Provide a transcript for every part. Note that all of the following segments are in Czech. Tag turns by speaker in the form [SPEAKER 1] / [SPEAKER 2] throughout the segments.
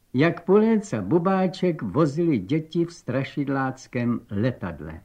[SPEAKER 1] jak Pulec a Bubáček vozili děti v strašidláckém letadle.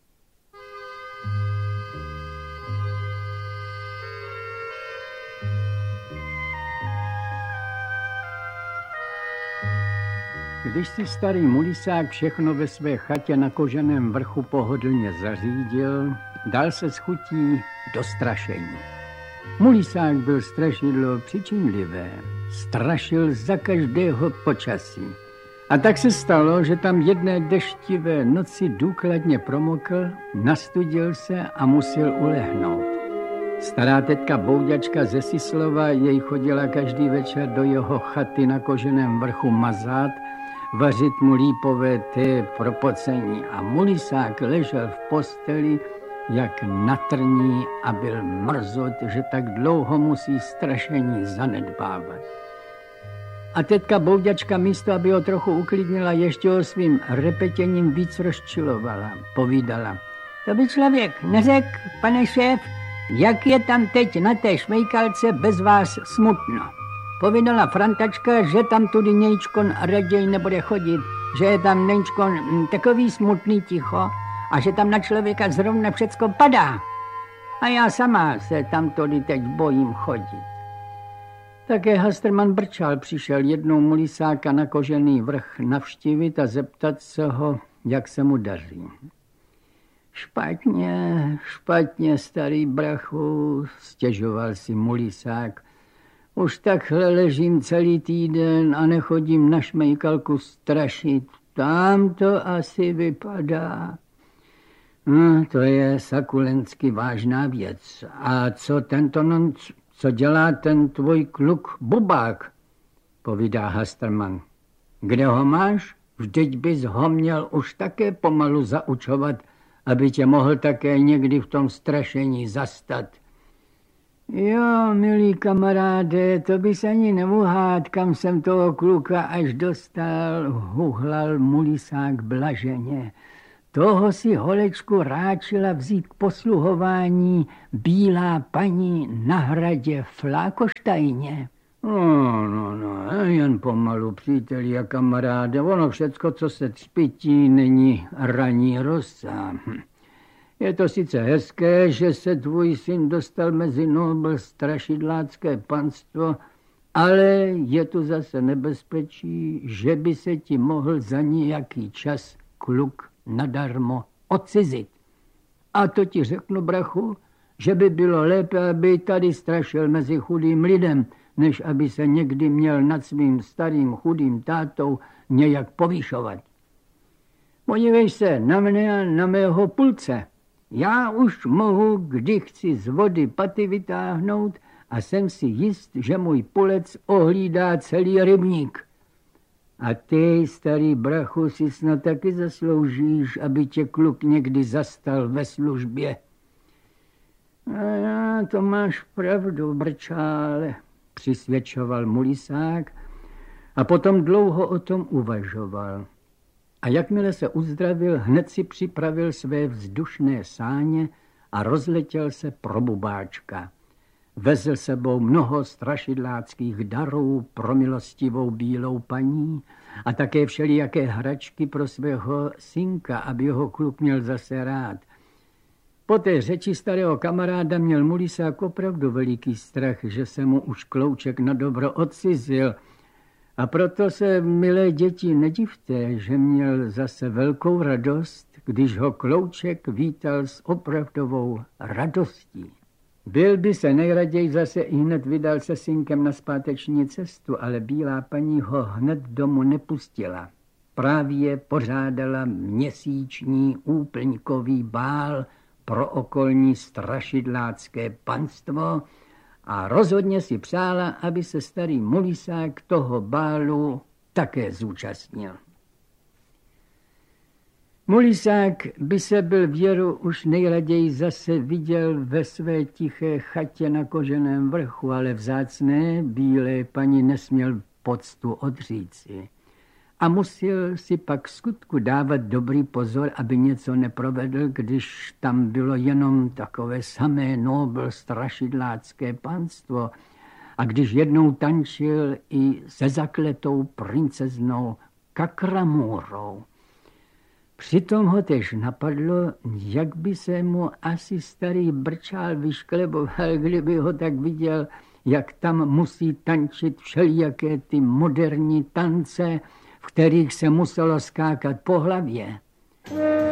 [SPEAKER 1] Když si starý Mulisák všechno ve své chatě na Koženém vrchu pohodlně zařídil, dal se s chutí do strašení. Mulisák byl strašidlo přičinlivé, strašil za každého počasí. A tak se stalo, že tam jedné deštivé noci důkladně promokl, nastudil se a musel ulehnout. Stará tetka Bouďačka ze Sislova jej chodila každý večer do jeho chaty na Koženém vrchu mazát, vařit mu lípové té pro pocení a Mulisák ležel v posteli jak na trní a byl mrzut, že tak dlouho musí strašení zanedbávat. A tetka Bouďačka místo, aby ho trochu uklidnila, ještě ho svým repetěním víc rozčilovala. Povídala: to by člověk neřekl, pane šéf, jak je tam teď na té šmejkalce bez vás smutno. Povídala Frantačka, že tam tudy nějčkon raději nebude chodit, že je tam nějčkon takový smutný ticho a že tam na člověka zrovna všecko padá. A já sama se tam tudy teď bojím chodit. Také Hasterman Brčál přišel jednou Mulisáka na Kožený vrch navštívit a zeptat se ho, jak se mu daří. Špatně, starý brachu, stěžoval si Mulisák. Už takhle ležím celý týden a nechodím na šmejkalku strašit. Tam to asi vypadá. No, to je sakulensky vážná věc. A co dělá ten tvůj kluk Bubák? Povídá Hasterman. Kde ho máš? Vždyť bys ho měl už také pomalu zaučovat, aby tě mohl také někdy v tom strašení zastat. Jo, milý kamaráde, to bys ani nemohád, kam jsem toho kluka až dostal, huhlal Mulisák blaženě. Toho si holečku ráčila vzít k posluhování bílá paní na hradě Flákoštajně. No, jen pomalu, příteli a kamaráde, ono všecko, co se třpití, není ranní rosa. Je to sice hezké, že se tvůj syn dostal mezi nobl strašidlácké panstvo, ale je tu zase nebezpečí, že by se ti mohl za nějaký čas kluk nadarmo odcizit. A to ti řeknu, brachu, že by bylo lépe, aby tady strašil mezi chudým lidem, než aby se někdy měl nad svým starým chudým tátou nějak povýšovat. Podívej se na mne a na mého Pulce. Já už mohu, kdy chci z vody paty vytáhnout a jsem si jist, že můj Pulec ohlídá celý rybník. A ty, starý brachu, si snad taky zasloužíš, aby tě kluk někdy zastal ve službě. A to máš pravdu, Brčále, přisvědčoval Mulisák a potom dlouho o tom uvažoval. A jakmile se uzdravil, hned si připravil své vzdušné sáně a rozletěl se pro Bubáčka. Vezl sebou mnoho strašidláckých darů pro milostivou bílou paní a také všelijaké hračky pro svého synka, aby ho kluk měl zase rád. Po té řeči starého kamaráda měl Mulisák opravdu veliký strach, že se mu už klouček na dobro odcizil. A proto se, milé děti, nedivte, že měl zase velkou radost, když ho klouček vítal s opravdovou radostí. Byl by se nejraději zase i hned vydal se synkem na zpáteční cestu, ale bílá paní ho hned domů nepustila. Právě pořádala měsíční úplňkový bál pro okolní strašidlácké panstvo a rozhodně si přála, aby se starý Mulisák toho bálu také zúčastnil. Mulisák by se byl věru už nejraději zase viděl ve své tiché chatě na Koženém vrchu, ale vzácné bílé paní nesměl poctu odříci. A musel si pak skutku dávat dobrý pozor, aby něco neprovedl, když tam bylo jenom takové samé nobl strašidlácké panstvo a když jednou tančil i se zakletou princeznou Kakramurou. Přitom ho tež napadlo, jak by se mu asi starý brčál vyškleboval, kdyby ho tak viděl, jak tam musí tančit všelijaké ty moderní tance, v kterých se muselo skákat po hlavě.